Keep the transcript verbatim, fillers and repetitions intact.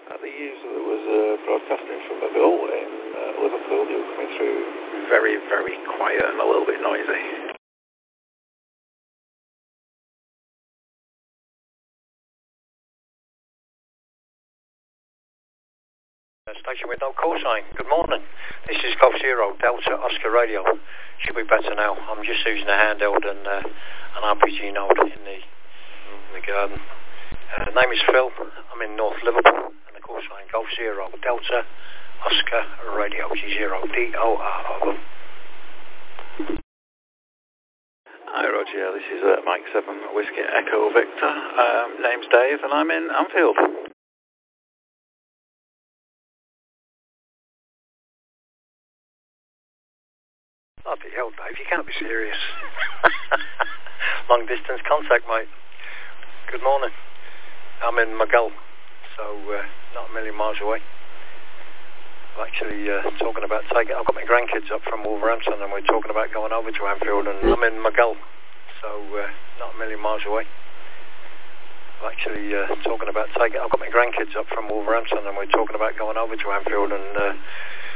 At the user that was uh, broadcasting from a bill in uh, Liverpool, you were coming through very, very quiet and a little bit noisy. Station with no call sign. Good morning. This is Golf Zero Delta Oscar Radio. Should be better now. I'm just using a handheld and uh, an R P G node in the in the garden. Uh, the name is Phil. I'm in North Liverpool, and the call sign Golf Zero Delta Oscar Radio. G zero D O R. Over. Hi Roger, this is uh, Mike seven Whiskey Echo Victor. Um, name's Dave, and I'm in Anfield. Bloody hell, Dave, you can't be serious. Long distance contact, mate. Good morning. I'm in Maghull, so uh, not a million miles away. I'm actually uh, talking about taking... I've got my grandkids up from Wolverhampton, and we're talking about going over to Anfield, and I'm in Maghull, so uh, not a million miles away. I'm actually uh, talking about taking... I've got my grandkids up from Wolverhampton, and we're talking about going over to Anfield, and... Uh,